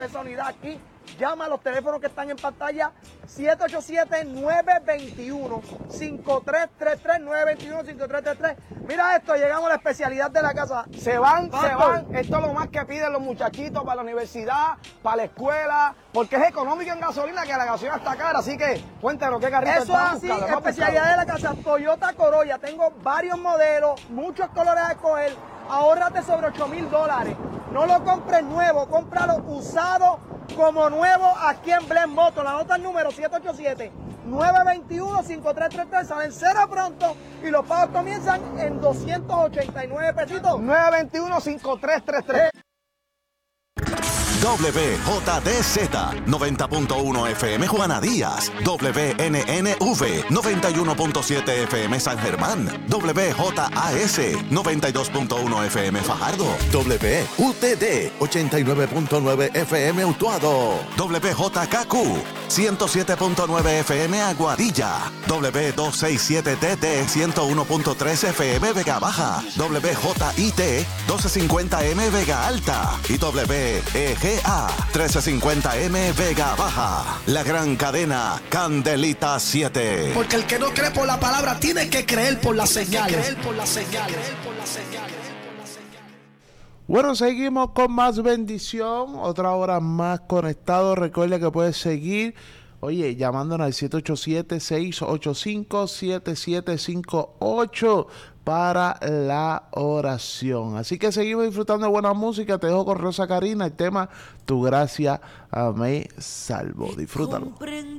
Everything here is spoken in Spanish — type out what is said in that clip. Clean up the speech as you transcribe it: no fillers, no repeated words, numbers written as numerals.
esa unidad aquí. Llama a los teléfonos que están en pantalla, 787-921-5333, 921-5333. Mira esto, llegamos a la especialidad de la casa. Se van. Esto es lo más que piden los muchachitos para la universidad, para la escuela, porque es económico en gasolina, que la gasolina está cara. Así que cuéntanos qué carrito Eso es así, especialidad de la casa, Toyota Corolla. Tengo varios modelos, muchos colores a escoger. Ahórrate sobre $8,000. No lo compres nuevo, cómpralo usado como nuevo aquí en Blend Motor. La nota el número 787-921-5333. Salen cero pronto y los pagos comienzan en 289 pesitos. 921-5333. WJDZ 90.1 FM Juana Díaz, WNNV 91.7 FM San Germán, WJAS 92.1 FM Fajardo, WUTD 89.9 FM Utuado, WJKQ 107.9 FM Aguadilla, W267TT 101.3 FM Vega Baja, WJIT 1250M Vega Alta y WEG A 1350M Vega Baja. La gran cadena Candelita 7. Porque el que no cree por la palabra tiene que creer por la señal. Bueno, seguimos con más bendición. Otra hora más conectado. Recuerda que puedes seguir, llamándonos al 787-685-7758 para la oración. Así que seguimos disfrutando de buena música. Te dejo con Rosa Karina, el tema Tu gracia me salvó. Disfrútalo.